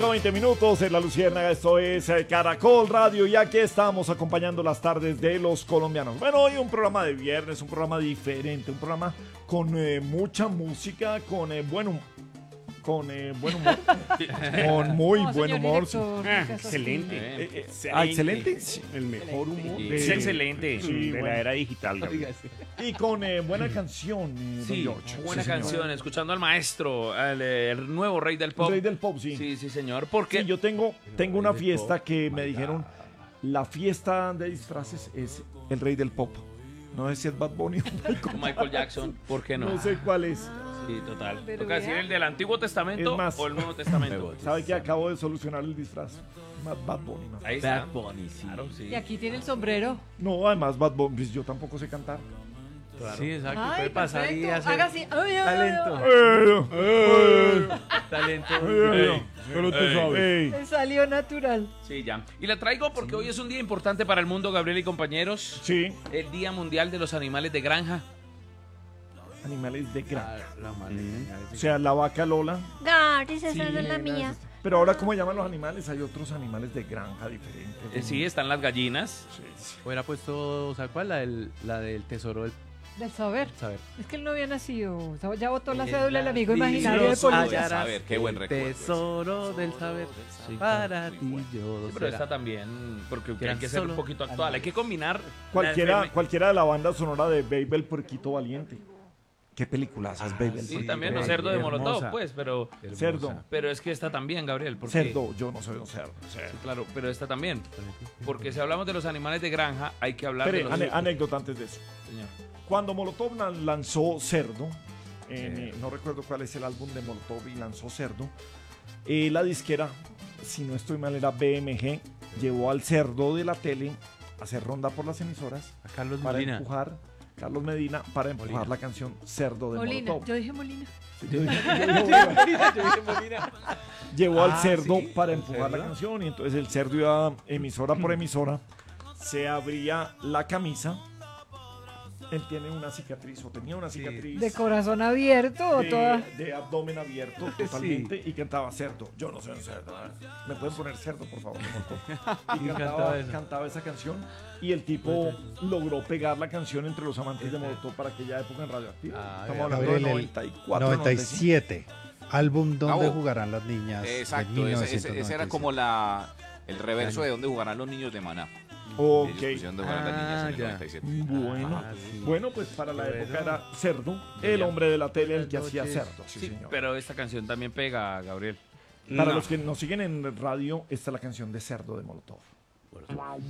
5:20 en La Luciérnaga, esto es Caracol Radio y aquí estamos acompañando las tardes de los colombianos. Bueno, hoy un programa de viernes, un programa diferente, un programa con mucha música, con buen humor. Con buen humor, con muy buen humor. Excelente. Excelente, sí, el mejor humor. Es excelente Sí, de bueno. la era digital. Gabriel. Y con buena canción. Don Sí, George. buena Sí, señor. canción, escuchando al maestro, el nuevo rey del pop. Rey del pop, sí. Sí, sí, señor. Porque Sí, yo tengo una fiesta que me dijeron, la fiesta de disfraces es el rey del pop. No sé si es Bad Bunny o Michael Jackson, ¿por qué no? no sé cuál es. Sí, total. Pero Toca decir vea. el del Antiguo Testamento Es más. o el Nuevo Testamento. ¿Sabe que acabo de solucionar el disfraz? Bad Bunny. ¿No? Ahí está. Bad Bunny, sí. Claro, sí. Y aquí tiene el sombrero. No, además Bad Bunny, pues yo tampoco sé cantar. Sí, exacto. Ay, Puede pasar y perfecto. hacer Haga así. Ay, ay, talento. Talento. Pero tú sabes. Le salió natural. Sí, ya. Y la traigo porque hoy es un día importante para el mundo, Gabriel y compañeros. Sí, El Día Mundial de los Animales de Granja. animales de granja. La maleta. O sea, la vaca Lola. Garis, esa es la mía. Pero ahora, ¿cómo llaman los animales? Hay otros animales de granja diferentes. Sí, están las gallinas. Sí, sí. Hubiera puesto, ¿sabes cuál? La del tesoro del Del saber. saber. Es que él no había nacido. Ya botó la En cédula el la amigo vida imaginario de los Polilla. hallarás. A ver, qué buen El recuerdo tesoro del saber. Para ti yo Sí, pero será. esta también, porque Que hay que ser un solo poquito actual. Hay que combinar Cualquiera de la banda sonora de Baby el Puerquito Valiente. ¿Qué películas es Baby el Sí, Puerquito también los Valiente? cerdos de hermosa. Molotov, pues, pero Cerdo. es que esta también, Gabriel. Porque, Cerdo, yo no soy un cerdo. Sí, claro, pero esta también. Porque si hablamos de los animales de granja, hay que hablar Espere, de los... anécdota antes de eso. Señor. Cuando Molotov lanzó Cerdo, no recuerdo cuál es el álbum de Molotov y lanzó Cerdo, la disquera, si no estoy mal, era BMG, llevó al Cerdo de la tele a hacer ronda por las emisoras A Carlos para Molina. empujar, Carlos Medina, para empujar la canción Cerdo de Molina. Molotov. Yo dije Molina. Llevó al Ah, Cerdo sí, para ¿el empujar la Cerdo? canción y entonces el Cerdo iba emisora por emisora, se abría la camisa, él tiene una cicatriz o tenía una cicatriz De corazón abierto o toda. de abdomen abierto totalmente y cantaba Cerdo. Yo no soy un cerdo. ¿Me pueden poner Cerdo, por favor? Y cantaba esa canción y el tipo logró pegar la canción entre los amantes de Molotov para aquella época en Radioactiva. Ah, Estamos vea. hablando de Gabriel, el 94, 97, álbum donde Ah, jugarán las niñas. de Exacto, ese era 1997. como el reverso de dónde jugarán los niños de Maná. Ok. Ellos pusieron dónde jugarán las niñas en el ya. 97. Bueno, Ah, sí. bueno, pues para la Bueno. época era Cerdo, el hombre de la tele, el que hacía Cerdo. Sí, Sí, señor. pero esta canción también pega, Gabriel. Para No. los que nos siguen en radio, esta es la canción de Cerdo de Molotov.